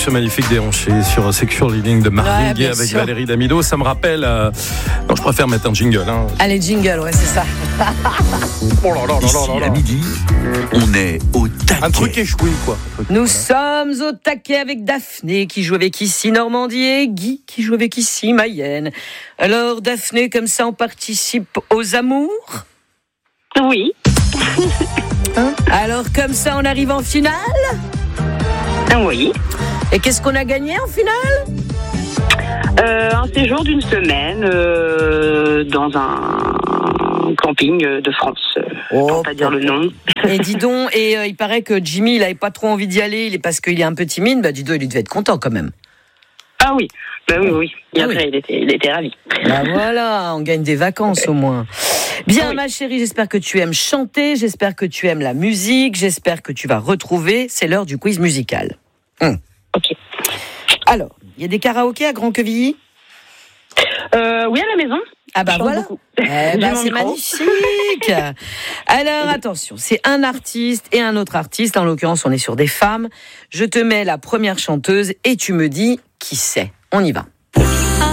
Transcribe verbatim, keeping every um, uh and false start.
ce magnifique déhanché sur Sexual Healing de Marvin Gaye avec sûr. Valérie Damido. Ça me rappelle... Euh... Non, je préfère mettre un jingle. Hein. Allez, jingle, ouais, c'est ça. Oh là là là Ici, là là là. À midi, on est au taquet. Un truc échoué, quoi. Nous voilà. sommes au taquet avec Daphné qui joue avec ici Normandie et Guy qui joue avec ici Mayenne. Alors, Daphné, comme ça, on participe aux amours ? Oui. Hein ? Alors, comme ça, on arrive en finale ? Oui. Et qu'est-ce qu'on a gagné en finale ? euh, Un séjour d'une semaine euh, dans un camping de France. Oh, pour pas dire le nom. Et dis donc, et euh, il paraît que Jimmy, il avait pas trop envie d'y aller, il est parce qu'il est un peu timide. Bah dis donc, il devait être content quand même. Ah oui, bah oui, oui. Et ah après, oui. il était, il était ravi. Bah voilà, on gagne des vacances au moins. Bien, oui. Ma chérie, j'espère que tu aimes chanter, j'espère que tu aimes la musique, j'espère que tu vas retrouver. C'est l'heure du quiz musical. Hum. Ok. Alors, il y a des karaokés à Grand-Quevilly ? euh, Oui, à la maison. Ah bah voilà, eh bah, c'est magnifique. Alors attention, c'est un artiste et un autre artiste, en l'occurrence on est sur des femmes. Je te mets la première chanteuse et tu me dis qui c'est. On y va.